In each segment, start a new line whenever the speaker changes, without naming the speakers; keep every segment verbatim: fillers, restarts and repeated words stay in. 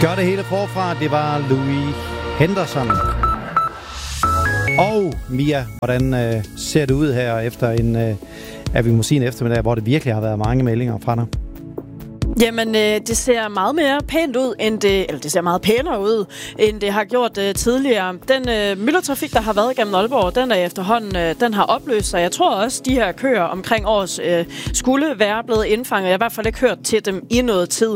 Gør det hele forfra, det var Louis Henderson. Og Mia, hvordan øh, ser det ud her efter en, øh, at vi må sige en eftermiddag, hvor det virkelig har været mange meldinger fra dig?
Jamen, øh, det ser meget mere pænt ud, end det, eller det ser meget pænere ud, end det har gjort øh, tidligere. Den øh, myldretrafik, der har været gennem Aalborg, den er efterhånden, øh, den har opløst sig. Jeg tror også, de her køer omkring års øh, skulle være blevet indfanget. Jeg har i hvert fald ikke hørt til dem i noget tid.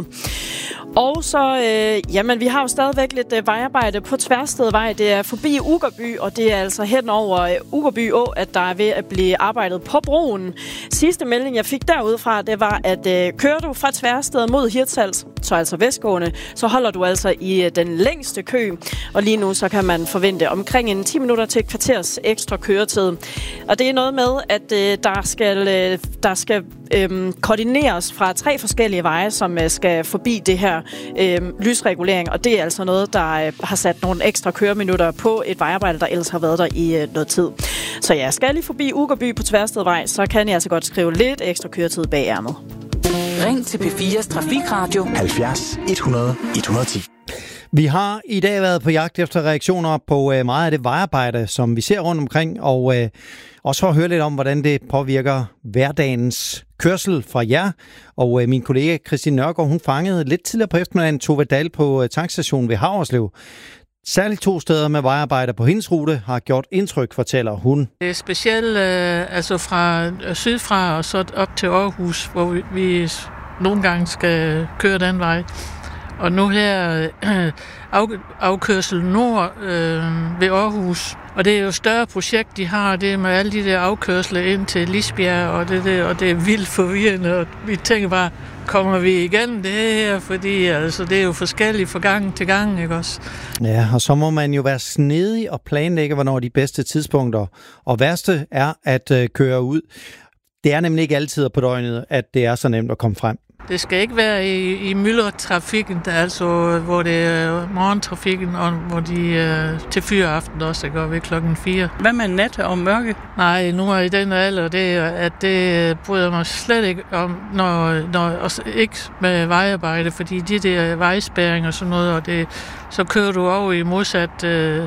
Og så, øh, jamen, vi har jo stadigvæk lidt øh, vejarbejde på Tverstedvej. Det er forbi Uggerby, og det er altså hen over øh, Uggerby Å, at der er ved at blive arbejdet på broen. Sidste melding, jeg fik derudfra, det var, at øh, kører du fra Tversted mod Hirtshals, så altså vestgående, så holder du altså i øh, den længste kø. Og lige nu, så kan man forvente omkring en ti minutter til et kvarters ekstra køretid. Og det er noget med, at øh, der skal, øh, der skal øh, koordineres fra tre forskellige veje, som øh, skal forbi det her Øh, lysregulering, og det er altså noget, der øh, har sat nogle ekstra køreminutter på et vejarbejde, der ellers har været der i øh, noget tid. Så jeg skal lige forbi Uggerby på Tverstedvej, så kan jeg altså godt skrive lidt ekstra køretid bag ærmet.
Ring til P fires Trafikradio
halvfjerds et hundrede et hundrede og ti.
Vi har i dag været på jagt efter reaktioner på øh, meget af det vejarbejde, som vi ser rundt omkring, og øh, også for at høre lidt om, hvordan det påvirker hverdagens kørsel fra jer. Og øh, min kollega Christine Nørgaard, hun fangede lidt tidligere på eftermiddagen Tove Dahl på øh, tankstationen ved Haverslev. Særligt to steder med vejarbejder på hendes rute har gjort indtryk, fortæller hun.
Det er specielt øh, altså fra øh, sydfra og så op til Aarhus, hvor vi, vi nogle gange skal køre den vej. Og nu her øh, af, afkørsel nord øh, ved Aarhus. Og det er jo et større projekt, de har, det med alle de der afkørsler ind til Lisbjerg, og det, det, og det er vildt forvirrende. Og vi tænker bare, kommer vi igennem det her? Fordi altså, det er jo forskelligt fra gang til gang, ikke også?
Ja, og så må man jo være snedig og planlægge, hvornår de bedste tidspunkter. Og værste er at øh, køre ud. Det er nemlig ikke altid på døgnet, at det er så nemt at komme frem.
Det skal ikke være i, i myldretrafikken, altså hvor det er morgentrafikken, og hvor de er til fyraften også, det går ved klokken fire.
Hvad med nat og mørke?
Nej, nu er i den alder, det, at det bryder mig slet ikke om, når, når også ikke med vejarbejde, fordi de der vejspærring og sådan noget, og det, så kører du over i modsat øh,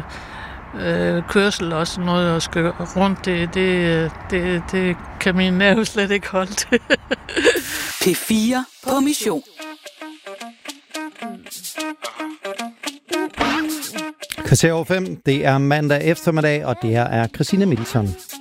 øh, kørsel og sådan noget, og skal rundt, det, det, det, det kan min nerve slet ikke holde til.
P fire på mission.
Kvarter over fem, det er mandag eftermiddag, og det her er Christina Milton.